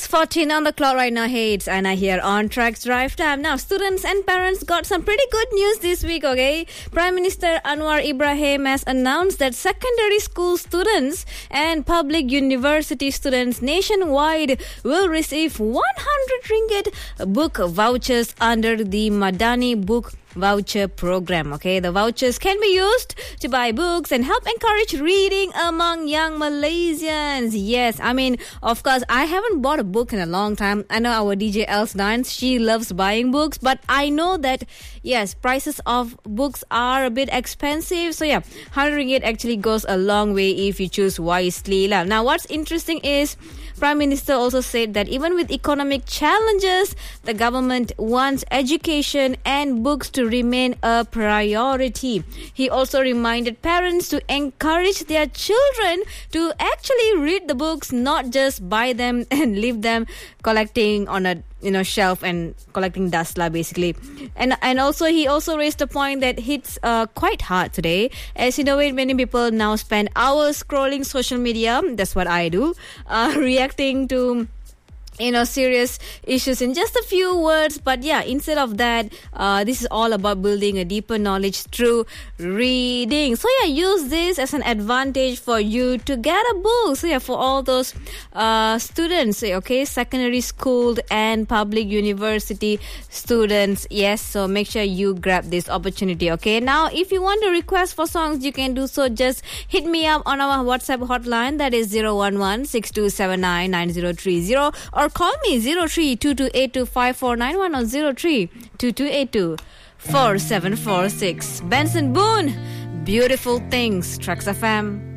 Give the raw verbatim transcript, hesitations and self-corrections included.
fourteen on the clock right now. Hey, it's Anna here on Tracks Drive Time. Now, students and parents got some pretty good news this week, okay? Prime Minister Anwar Ibrahim has announced that secondary school students and public university students nationwide will receive one hundred ringgit book vouchers under the Madani Book Voucher Program. Okay, the vouchers can be used to buy books and help encourage reading among young Malaysians. Yes, I mean, of course, I haven't bought a book in a long time. I know our D J Els Dance, she loves buying books, but I know that yes, prices of books are a bit expensive. So yeah, one hundred ringgit actually goes a long way if you choose wisely. Now, what's interesting is Prime Minister also said that even with economic challenges, the government wants education and books to remain a priority. He also reminded parents to encourage their children to actually read the books, not just buy them and leave them collecting on a you know shelf and collecting dust lah, basically. And and also he also raised a point that hits uh, quite hard today. As you know, many people now spend hours scrolling social media. That's what I do, uh, reacting to you know serious issues in just a few words. But yeah, instead of that, uh, this is all about building a deeper knowledge through reading. So yeah, use this as an advantage for you to get a book. So yeah, for all those uh, students, okay, secondary school and public university students, yes, so make sure you grab this opportunity. Okay, now if you want to request for songs, you can do so. Just hit me up on our WhatsApp hotline, that is zero one one six two seven nine nine zero three zero, or call me zero three two two eight two five four nine one or zero three two two eight two four seven four six. Benson Boone, Beautiful Things, Tracks F M.